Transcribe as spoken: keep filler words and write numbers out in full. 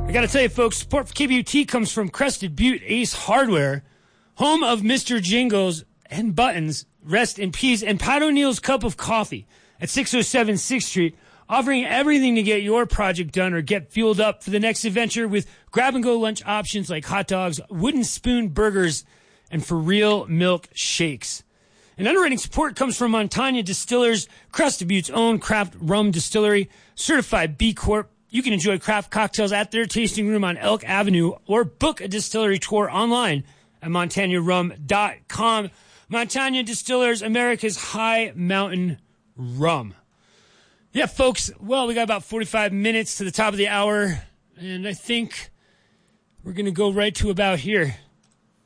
I got to tell you, folks, support for K B U T comes from Crested Butte Ace Hardware, home of Mister Jingles and Buttons, Rest in Peace, and Pat O'Neill's Cup of Coffee at six oh seven sixth Street, offering everything to get your project done or get fueled up for the next adventure with grab-and-go lunch options like hot dogs, wooden spoon burgers, and for real milk shakes. And underwriting support comes from Montana Distillers, Crested Butte's own craft rum distillery, certified B Corp. You can enjoy craft cocktails at their tasting room on Elk Avenue or book a distillery tour online at montana rum dot com. Montana Distillers, America's high mountain rum. Yeah, folks, well, we got about forty-five minutes to the top of the hour, and I think we're going to go right to about here.